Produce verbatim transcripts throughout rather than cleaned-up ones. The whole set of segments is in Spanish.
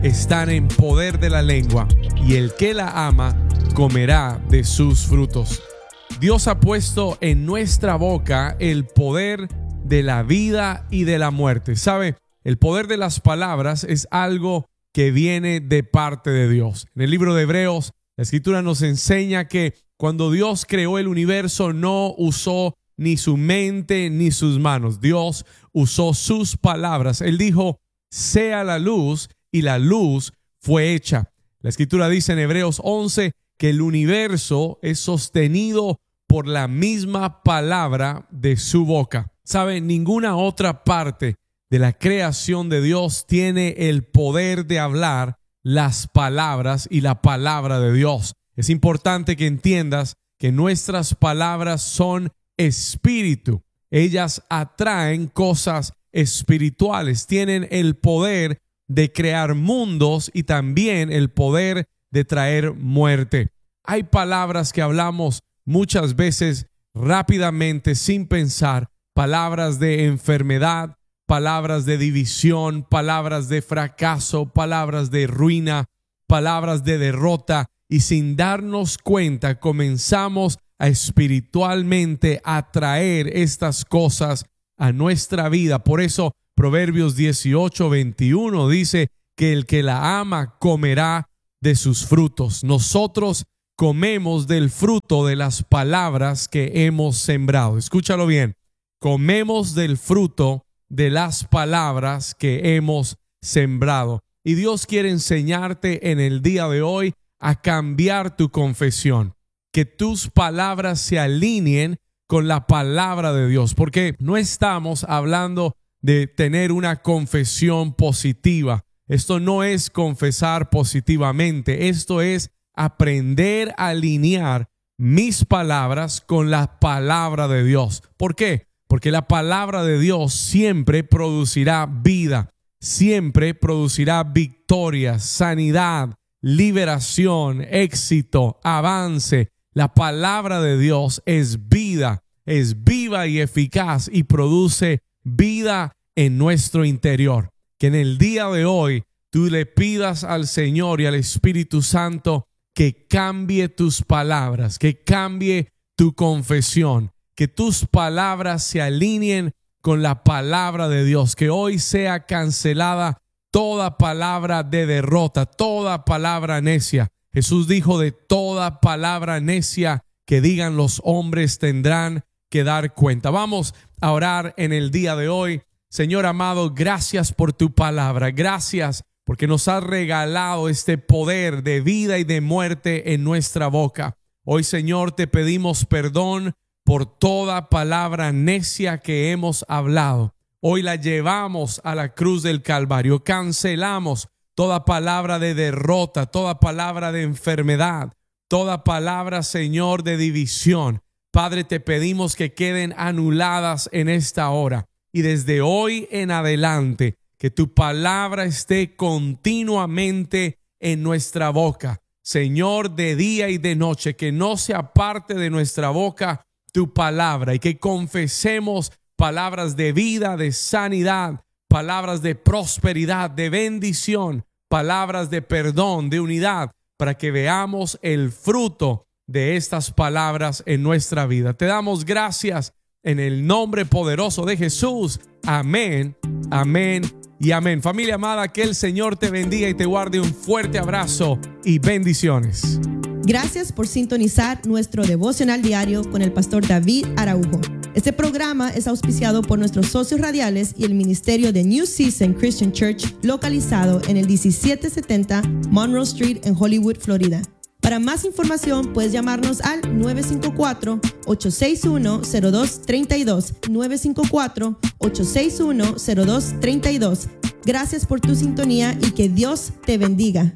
están en poder de la lengua, y el que la ama comerá de sus frutos. Dios ha puesto en nuestra boca el poder de la vida y de la muerte. ¿Sabe? El poder de las palabras es algo que viene de parte de Dios. En el libro de Hebreos, la Escritura nos enseña que cuando Dios creó el universo no usó ni su mente ni sus manos. Dios usó sus palabras. Él dijo, sea la luz, y la luz fue hecha. La Escritura dice en Hebreos once que el universo es sostenido por la misma palabra de su boca. ¿Sabe? Ninguna otra parte de la creación de Dios tiene el poder de hablar las palabras y la palabra de Dios. Es importante que entiendas que nuestras palabras son espíritu. Ellas atraen cosas espirituales, tienen el poder de crear mundos y también el poder de traer muerte. Hay palabras que hablamos muchas veces rápidamente sin pensar, palabras de enfermedad, palabras de división, palabras de fracaso, palabras de ruina, palabras de derrota, y sin darnos cuenta comenzamos a espiritualmente atraer estas cosas a nuestra vida. Por eso Proverbios dieciocho veintiuno dice que el que la ama comerá de sus frutos. Nosotros comemos del fruto de las palabras que hemos sembrado. Escúchalo bien. Comemos del fruto de las palabras que hemos sembrado. Y Dios quiere enseñarte en el día de hoy a cambiar tu confesión. Que tus palabras se alineen con la palabra de Dios. Porque no estamos hablando de tener una confesión positiva. Esto no es confesar positivamente. Esto es aprender a alinear mis palabras con la palabra de Dios. ¿Por qué? Porque la palabra de Dios siempre producirá vida, siempre producirá victoria, sanidad, liberación, éxito, avance. La palabra de Dios es vida, es viva y eficaz y produce vida en nuestro interior. Que en el día de hoy tú le pidas al Señor y al Espíritu Santo que cambie tus palabras, que cambie tu confesión, que tus palabras se alineen con la palabra de Dios, que hoy sea cancelada toda palabra de derrota, toda palabra necia. Jesús dijo, de toda palabra necia que digan los hombres tendrán que dar cuenta. Vamos a orar en el día de hoy. Señor amado, gracias por tu palabra. Gracias porque nos has regalado este poder de vida y de muerte en nuestra boca. Hoy, Señor, te pedimos perdón por toda palabra necia que hemos hablado. Hoy la llevamos a la cruz del Calvario. Cancelamos toda palabra de derrota, toda palabra de enfermedad, toda palabra, Señor, de división. Padre, te pedimos que queden anuladas en esta hora. Y desde hoy en adelante, que tu palabra esté continuamente en nuestra boca. Señor, de día y de noche, que no se aparte de nuestra boca tu palabra y que confesemos palabras de vida, de sanidad, palabras de prosperidad, de bendición, palabras de perdón, de unidad, para que veamos el fruto de estas palabras en nuestra vida. Te damos gracias en el nombre poderoso de Jesús. Amén, amén y amén. Familia amada, que el Señor te bendiga y te guarde. Un fuerte abrazo y bendiciones. Gracias por sintonizar nuestro devocional diario con el pastor David Araujo. Este programa es auspiciado por nuestros socios radiales y el ministerio de New Season Christian Church, localizado en el diecisiete setenta Monroe Street en Hollywood, Florida. Para más información puedes llamarnos al nueve cinco cuatro, ocho seis uno, cero dos tres dos, nueve cinco cuatro, ocho seis uno, cero dos tres dos. Gracias por tu sintonía y que Dios te bendiga.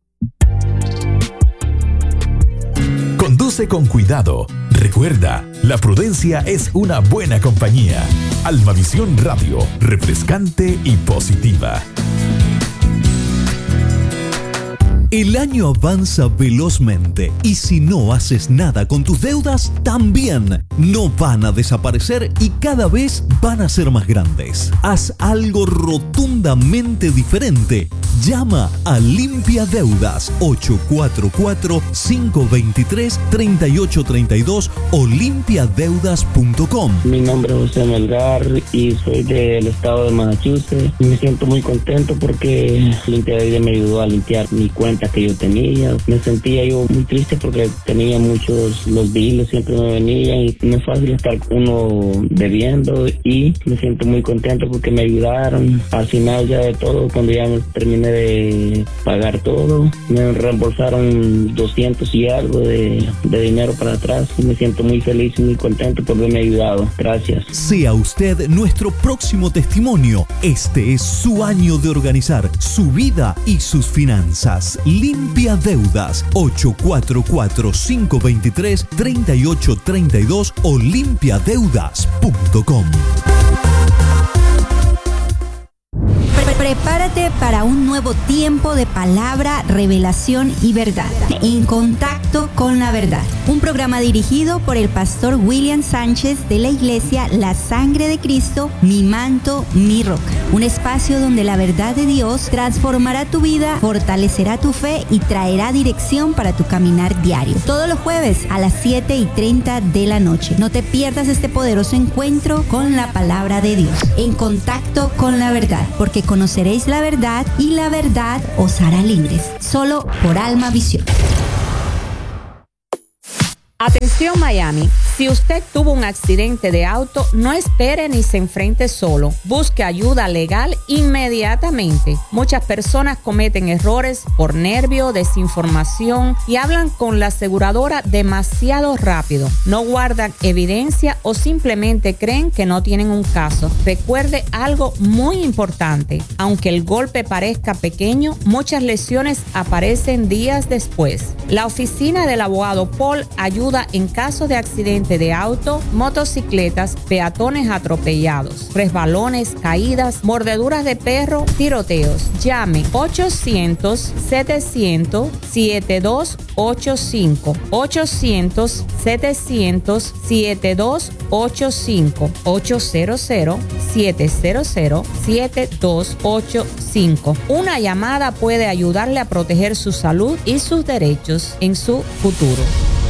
Conduce con cuidado. Recuerda, la prudencia es una buena compañía. Almavisión Radio, refrescante y positiva. El año avanza velozmente y si no haces nada con tus deudas, también no van a desaparecer y cada vez van a ser más grandes. Haz algo rotundamente diferente. Llama a Limpia Deudas ocho cuatro cuatro, cinco dos tres, tres ocho tres dos o limpia deudas punto com. Mi nombre es José Melgar y soy del estado de Massachusetts. Me siento muy contento porque Limpia Deudas me ayudó a limpiar mi cuenta que yo tenía. Me sentía yo muy triste porque tenía muchos, los biles siempre me venían y no es fácil estar uno debiendo, y me siento muy contento porque me ayudaron. Al final ya de todo, cuando ya terminé de pagar todo, me reembolsaron doscientos y algo de, de dinero para atrás y me siento muy feliz y muy contento por haberme ayudado. Gracias. Sea usted nuestro próximo testimonio. Este es su año de organizar su vida y sus finanzas. Limpia Deudas ocho cuatro cuatro, cinco dos tres, tres ocho tres dos o limpia deudas punto com. Prepárate para un nuevo tiempo de palabra, revelación y verdad. En contacto con la verdad. Un programa dirigido por el pastor William Sánchez de la iglesia La Sangre de Cristo, Mi Manto, Mi Roca. Un espacio donde la verdad de Dios transformará tu vida, fortalecerá tu fe y traerá dirección para tu caminar diario. Todos los jueves a las siete y treinta de la noche. No te pierdas este poderoso encuentro con la palabra de Dios. En contacto con la verdad, porque conoceréis la verdad y la verdad os hará libres. Solo por Alma Visión. Atención Miami, si usted tuvo un accidente de auto, no espere ni se enfrente solo. Busque ayuda legal inmediatamente. Muchas personas cometen errores por nervio, desinformación y hablan con la aseguradora demasiado rápido. No guardan evidencia o simplemente creen que no tienen un caso. Recuerde algo muy importante. Aunque el golpe parezca pequeño, muchas lesiones aparecen días después. La oficina del abogado Paul ayuda en caso de accidente de auto, motocicletas, peatones atropellados, resbalones, caídas, mordeduras de perro, tiroteos. Llame ochocientos, setecientos, setenta y dos ochenta y cinco. ochocientos, setecientos, setenta y dos ochenta y cinco. ochocientos, setecientos, setenta y dos ochenta y cinco. Una llamada puede ayudarle a proteger su salud y sus derechos en su futuro.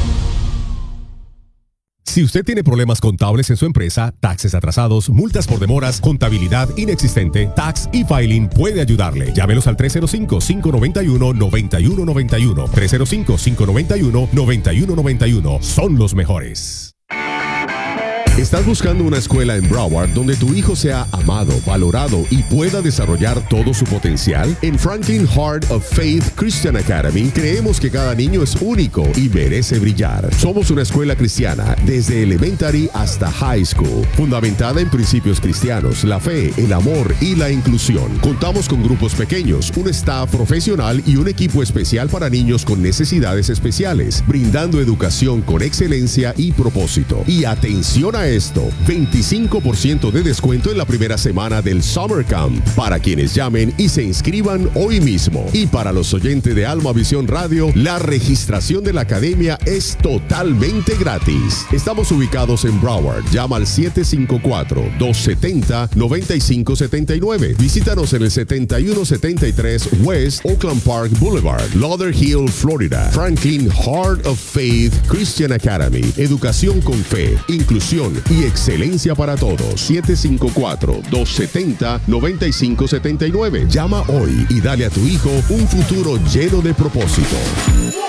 Si usted tiene problemas contables en su empresa, taxes atrasados, multas por demoras, contabilidad inexistente, Tax e-Filing puede ayudarle. Llámelos al tres cero cinco, cinco nueve uno, nueve uno nueve uno. tres cero cinco, cinco nueve uno, nueve uno nueve uno. Son los mejores. ¿Estás buscando una escuela en Broward donde tu hijo sea amado, valorado y pueda desarrollar todo su potencial? En Franklin Heart of Faith Christian Academy creemos que cada niño es único y merece brillar. Somos una escuela cristiana desde elementary hasta high school, fundamentada en principios cristianos, la fe, el amor y la inclusión. Contamos con grupos pequeños, un staff profesional y un equipo especial para niños con necesidades especiales, brindando educación con excelencia y propósito. Y atención a esto, veinticinco por ciento de descuento en la primera semana del Summer Camp para quienes llamen y se inscriban hoy mismo. Y para los oyentes de Alma Visión Radio, la registración de la academia es totalmente gratis. Estamos ubicados en Broward. Llama al siete cinco cuatro, dos siete cero, nueve cinco siete nueve. Visítanos en el setenta y uno setenta y tres West Oakland Park Boulevard, Lauderhill, Florida. Franklin Heart of Faith Christian Academy. Educación con fe, inclusión y excelencia para todos. siete cinco cuatro, dos siete cero, nueve cinco siete nueve. Llama hoy y dale a tu hijo un futuro lleno de propósito.